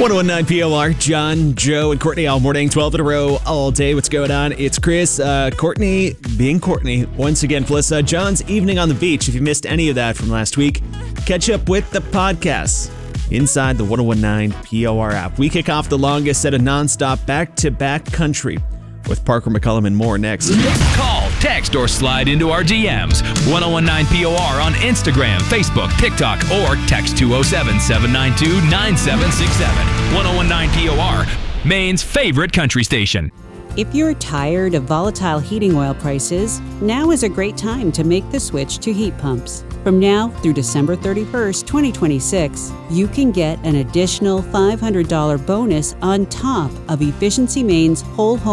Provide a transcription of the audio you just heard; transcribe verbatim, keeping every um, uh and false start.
one oh nine P O R, John, Joe, and Courtney all morning, twelve in a row, all day. What's going on? It's Chris, uh, Courtney, being Courtney. Once again, Felissa, John's Evening on the Beach. If you missed any of that from last week, catch up with the podcasts inside the ten nineteen P O R app. We kick off the longest set of nonstop back-to-back country with Parker McCullum and more next. Call, text, or slide into our D Ms. ten nineteen P O R on Instagram, Facebook, TikTok, or text two oh seven, seven nine two, nine seven six seven. ten nineteen P O R, Maine's favorite country station. If you're tired of volatile heating oil prices, now is a great time to make the switch to heat pumps. From now through December thirty-first, twenty twenty-six, you can get an additional five hundred dollars bonus on top of Efficiency Maine's whole home